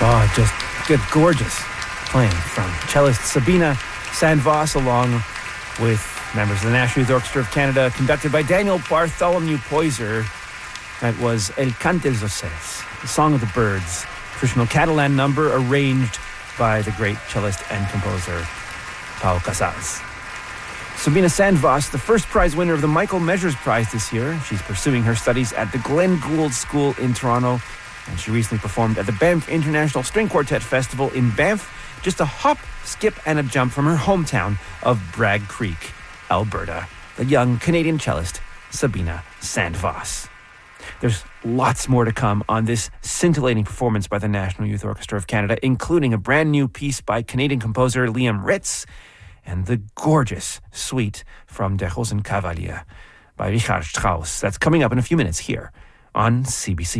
Oh, just good, gorgeous playing from cellist Sabina Sandvoss along with members of the National Youth Orchestra of Canada, conducted by Daniel Bartholomew Poyser. That was El Cant dels Ocells, the Song of the Birds, traditional Catalan number arranged by the great cellist and composer Pau Casals. Sabina Sandvoss, the first prize winner of the Michael Measures Prize this year. She's pursuing her studies at the Glenn Gould School in Toronto, and she recently performed at the Banff International String Quartet Festival in Banff, just a hop, skip, and a jump from her hometown of Bragg Creek, Alberta. The young Canadian cellist, Sabina Sandvoss. There's lots more to come on this scintillating performance by the National Youth Orchestra of Canada, including a brand new piece by Canadian composer Liam Ritz and the gorgeous suite from Der Rosenkavalier by Richard Strauss. That's coming up in a few minutes here on CBC.